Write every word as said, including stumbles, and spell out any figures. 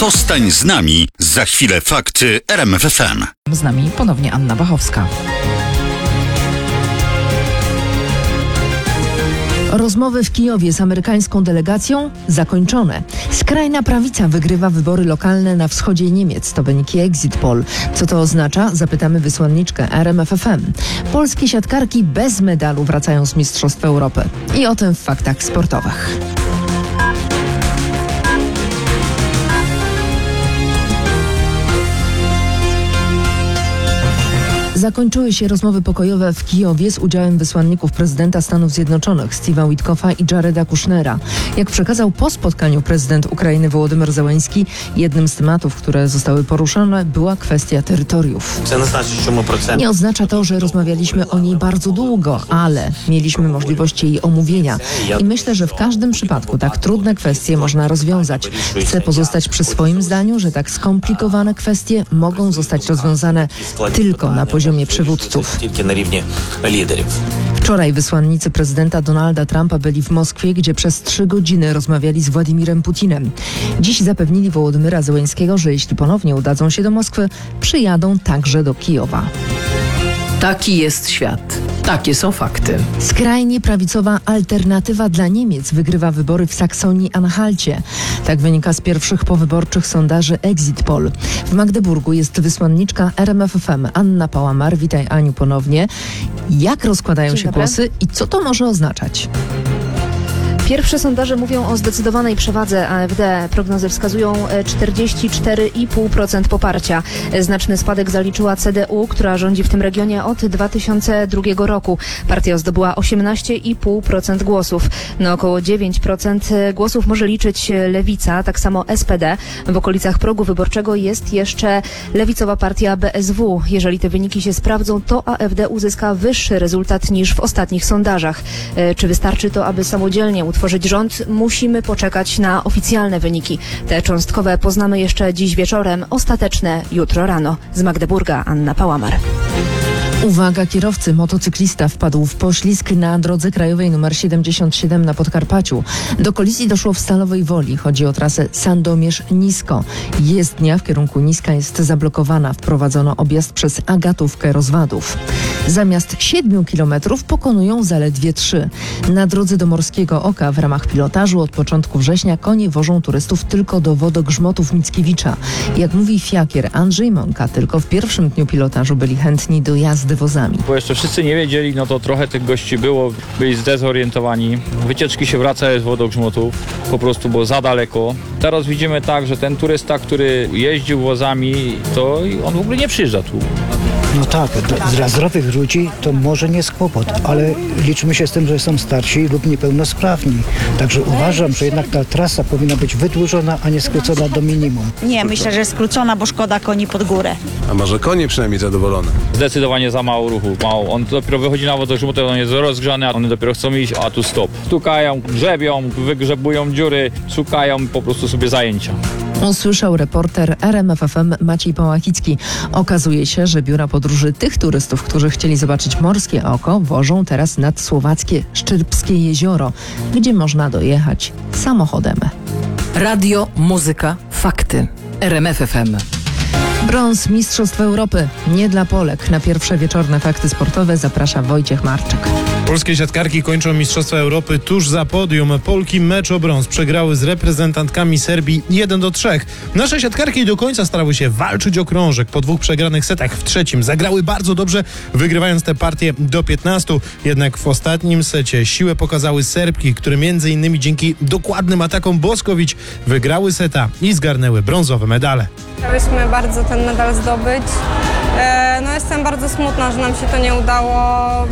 Zostań z nami. Za chwilę fakty R M F F M. Z nami ponownie Anna Bachowska. Rozmowy w Kijowie z amerykańską delegacją zakończone. Skrajna prawica wygrywa wybory lokalne na wschodzie Niemiec. To wyniki Exit Poll. Co to oznacza? Zapytamy wysłanniczkę R M F F M. Polskie siatkarki bez medalu wracają z Mistrzostw Europy. I o tym w faktach sportowych. Zakończyły się rozmowy pokojowe w Kijowie z udziałem wysłanników prezydenta Stanów Zjednoczonych Steve'a Witkoffa i Jareda Kushnera. Jak przekazał po spotkaniu prezydent Ukrainy Wołodymyr Zełenski, jednym z tematów, które zostały poruszone, była kwestia terytoriów. Nie oznacza to, że rozmawialiśmy o niej bardzo długo, ale mieliśmy możliwość jej omówienia. I myślę, że w każdym przypadku tak trudne kwestie można rozwiązać. Chcę pozostać przy swoim zdaniu, że tak skomplikowane kwestie mogą zostać rozwiązane tylko na poziomie przywódców. Wczoraj wysłannicy prezydenta Donalda Trumpa byli w Moskwie, gdzie przez trzy godziny rozmawiali z Władimirem Putinem. Dziś zapewnili Wołodymyra Zełenskiego, że jeśli ponownie udadzą się do Moskwy, przyjadą także do Kijowa. Taki jest świat. Takie są fakty. Skrajnie prawicowa Alternatywa dla Niemiec wygrywa wybory w Saksonii-Anhalcie. Tak wynika z pierwszych powyborczych sondaży Exit Poll. W Magdeburgu jest wysłanniczka R M F F M Anna Pałamar. Witaj, Aniu, ponownie. Jak rozkładają Dzień się dobry. głosy i co to może oznaczać? Pierwsze sondaże mówią o zdecydowanej przewadze A F D. Prognozy wskazują czterdzieści cztery i pół procent poparcia. Znaczny spadek zaliczyła C D U, która rządzi w tym regionie od dwa tysiące drugiego roku. Partia zdobyła osiemnaście i pół procent głosów. Na około dziewięć procent głosów może liczyć Lewica, tak samo S P D. W okolicach progu wyborczego jest jeszcze lewicowa partia B S W. Jeżeli te wyniki się sprawdzą, to A F D uzyska wyższy rezultat niż w ostatnich sondażach. Czy wystarczy to, aby samodzielnie utworzyć rząd? Musimy poczekać na oficjalne wyniki. Te cząstkowe poznamy jeszcze dziś wieczorem, ostateczne jutro rano. Z Magdeburga Anna Pałamar. Uwaga, kierowcy, motocyklista wpadł w poślizg na drodze krajowej nr siedemdziesiąt siedem na Podkarpaciu. Do kolizji doszło w Stalowej Woli. Chodzi o trasę Sandomierz-Nisko. Jezdnia w kierunku Niska jest zablokowana. Wprowadzono objazd przez Agatówkę Rozwadów. Zamiast siedmiu kilometrów pokonują zaledwie trzy. Na drodze do Morskiego Oka w ramach pilotażu od początku września konie wożą turystów tylko do wodogrzmotów Mickiewicza. Jak mówi fiakier Andrzej Mąka, tylko w pierwszym dniu pilotażu byli chętni do jazdy wozami. Bo jeszcze wszyscy nie wiedzieli, no to trochę tych gości było, byli zdezorientowani. Wycieczki się wracają z wodogrzmotów, po prostu było za daleko. Teraz widzimy tak, że ten turysta, który jeździł wozami, to on w ogóle nie przyjeżdża tu. No tak, dla zdrowych ludzi to może nie jest kłopot, ale liczymy się z tym, że są starsi lub niepełnosprawni. Także uważam, że jednak ta trasa powinna być wydłużona, a nie skrócona do minimum. Nie, myślę, że skrócona, bo szkoda koni pod górę. A może konie przynajmniej zadowolone? Zdecydowanie za mało ruchu, mało. On dopiero wychodzi na wodogrzmot, on jest rozgrzany, a one dopiero chcą iść, a tu stop. Stukają, grzebią, wygrzebują dziury, szukają po prostu sobie zajęcia. Usłyszał reporter R M F F M Maciej Pałachicki. Okazuje się, że biura podróży tych turystów, którzy chcieli zobaczyć Morskie Oko, wożą teraz nad słowackie Szczyrpskie Jezioro, gdzie można dojechać samochodem. Radio, muzyka, fakty. R M F F M. Brąz Mistrzostw Europy nie dla Polek. Na pierwsze wieczorne fakty sportowe zaprasza Wojciech Marczyk. Polskie siatkarki kończą Mistrzostwa Europy tuż za podium. Polki mecz o brąz przegrały z reprezentantkami Serbii jeden do trzech. Nasze siatkarki do końca starały się walczyć o krążek. Po dwóch przegranych setach w trzecim zagrały bardzo dobrze, wygrywając tę partię do piętnastu. Jednak w ostatnim secie siłę pokazały Serbki, które między innymi dzięki dokładnym atakom Boskowicz wygrały seta i zgarnęły brązowe medale. Chciałyśmy bardzo ten medal zdobyć. No jestem bardzo smutna, że nam się to nie udało.